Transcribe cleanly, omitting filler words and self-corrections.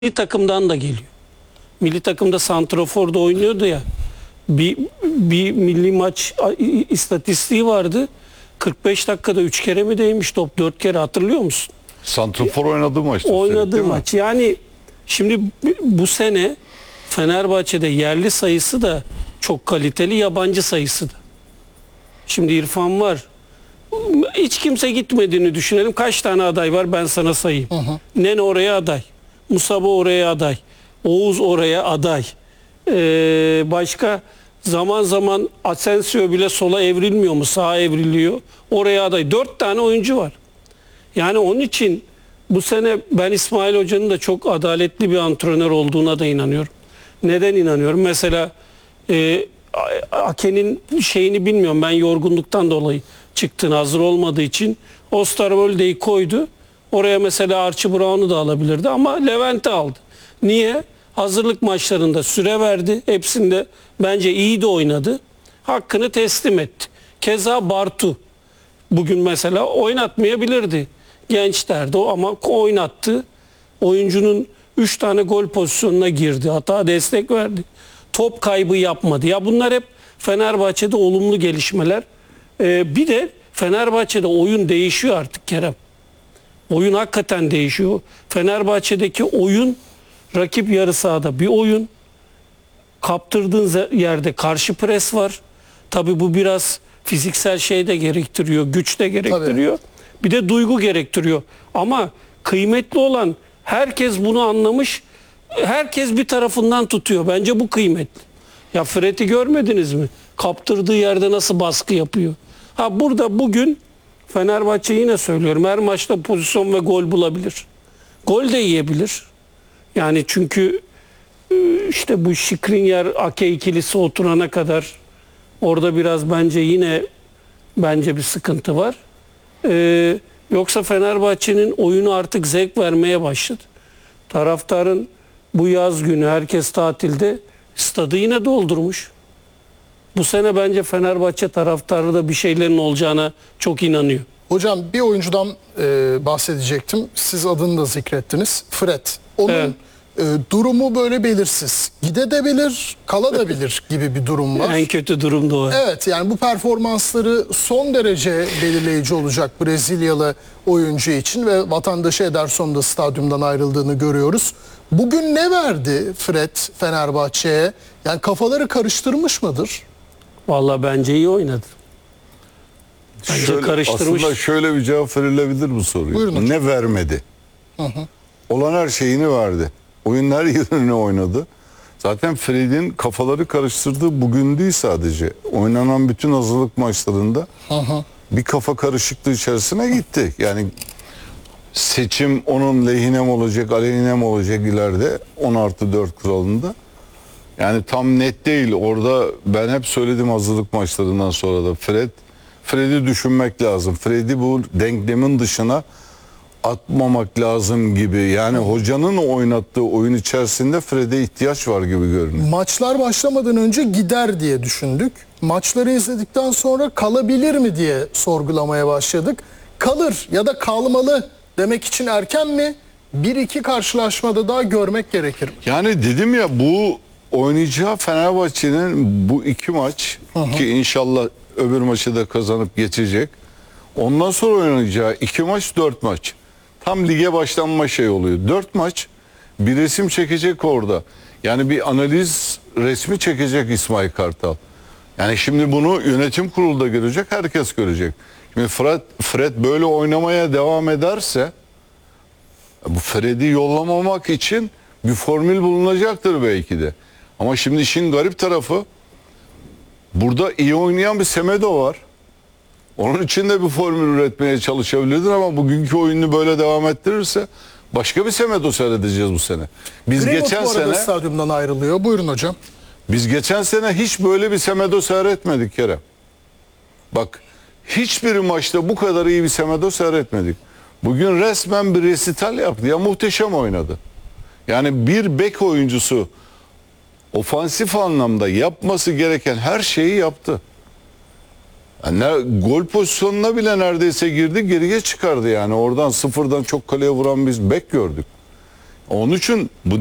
Milli takımdan da geliyor. Milli takımda santraforda oynuyordu ya. Bir milli maç istatistiği vardı. 45 dakikada 3 kere mi değmiş top, 4 kere, hatırlıyor musun? Santrafor oynadığı maçta. Oynadığı maç. Yani şimdi bu sene Fenerbahçe'de yerli sayısı da çok kaliteli, yabancı sayısı da. Şimdi İrfan var. Hiç kimse gitmediğini düşünelim. Kaç tane aday var ben sana sayayım. Nene oraya aday. Musaba oraya aday. Oğuz oraya aday. Başka zaman zaman Asensio bile sola evrilmiyor mu? Sağa evriliyor. Oraya aday. 4 tane oyuncu var. Yani onun için bu sene ben İsmail Hoca'nın da çok adaletli bir antrenör olduğuna da inanıyorum. Neden inanıyorum? Mesela Ake'nin şeyini bilmiyorum. Ben yorgunluktan dolayı çıktığını, hazır olmadığı için Osterwolde'yi koydu. Oraya mesela Archie Brown'u da alabilirdi ama Levent'i aldı. Niye? Hazırlık maçlarında süre verdi. Hepsinde bence iyi de oynadı. Hakkını teslim etti. Keza Bartu. Bugün mesela oynatmayabilirdi. Gençlerdi o ama oynattı. Oyuncunun 3 tane gol pozisyonuna girdi. Hata destek verdi. Top kaybı yapmadı. Ya bunlar hep Fenerbahçe'de olumlu gelişmeler. Bir de Fenerbahçe'de oyun değişiyor artık Kerem. Oyun hakikaten değişiyor. Fenerbahçe'deki oyun rakip yarı sahada bir oyun. Kaptırdığın yerde karşı pres var. Tabii bu biraz fiziksel şey de gerektiriyor, güç de gerektiriyor. Tabii. Bir de duygu gerektiriyor. Ama kıymetli olan herkes bunu anlamış. Herkes bir tarafından tutuyor. Bence bu kıymetli. Ya Fred'i görmediniz mi? Kaptırdığı yerde nasıl baskı yapıyor? Ha burada bugün Fenerbahçe, yine söylüyorum, her maçta pozisyon ve gol bulabilir. Gol de yiyebilir. Yani çünkü işte bu Skriniar Ake ikilisi oturana kadar orada biraz bence yine bir sıkıntı var. Yoksa Fenerbahçe'nin oyunu artık zevk vermeye başladı. Taraftarın bu yaz günü herkes tatilde stadı yine doldurmuş. Bu sene bence Fenerbahçe taraftarı da bir şeylerin olacağına çok inanıyor. Hocam bir oyuncudan bahsedecektim. Siz adını da zikrettiniz. Fred. Onun durumu böyle belirsiz. Gidebilir, kalabilir gibi bir durum var. En kötü durum da o. Evet, yani bu performansları son derece belirleyici olacak Brezilyalı oyuncu için ve vatandaşı Ederson da stadyumdan ayrıldığını görüyoruz. Bugün ne verdi Fred Fenerbahçe'ye? Yani kafaları karıştırmış mıdır? Vallahi bence iyi oynadı. Bence karıştırmış. Aslında şöyle bir cevap verilebilir bu soruya. Buyurun. Ne vermedi? Olan her şeyini verdi. Oyunun her yerine oynadı. Zaten Fred'in kafaları karıştırdığı bugün değil sadece. Oynanan bütün hazırlık maçlarında bir kafa karışıklığı içerisine gitti. Yani seçim onun lehine mi olacak, aleyhine mi olacak ileride 10+4 kuralında. Yani tam net değil. Orada ben hep söyledim hazırlık maçlarından sonra da Fred'i düşünmek lazım. Fred'i bu denklemin dışına atmamak lazım gibi. Yani hocanın oynattığı oyun içerisinde Fred'e ihtiyaç var gibi görünüyor. Maçlar başlamadan önce gider diye düşündük. Maçları izledikten sonra kalabilir mi diye sorgulamaya başladık. Kalır ya da kalmalı demek için erken mi? 1-2 karşılaşmada daha görmek gerekir. Yani dedim ya, bu oynayacağı Fenerbahçe'nin bu 2 maç ki inşallah öbür maçı da kazanıp geçecek. Ondan sonra oynayacağı 2 maç 4 maç. Tam lige başlanma şey oluyor. 4 maç bir resim çekecek orada. Yani bir analiz resmi çekecek İsmail Kartal. Yani şimdi bunu yönetim kurulu da görecek, herkes görecek. Şimdi Fred böyle oynamaya devam ederse bu Fred'i yollamamak için bir formül bulunacaktır belki de. Ama şimdi işin garip tarafı, burada iyi oynayan bir Semedo var. Onun için de bir formül üretmeye çalışabilirdin ama bugünkü oyunu böyle devam ettirirse başka bir Semedo seyredeceğiz bu sene. Biz Greenwood geçen bu arada sene stadyumdan ayrılıyor. Buyurun hocam. Biz geçen sene hiç böyle bir Semedo seyretmedik Kerem. Bak, hiçbir maçta bu kadar iyi bir Semedo seyretmedik. Bugün resmen bir resital yaptı. Ya muhteşem oynadı. Yani bir bek oyuncusu ofansif anlamda yapması gereken her şeyi yaptı. Yani gol pozisyonuna bile neredeyse girdi, geriye çıkardı yani. Oradan sıfırdan çok kaleye vuran biz bek gördük. Onun için bu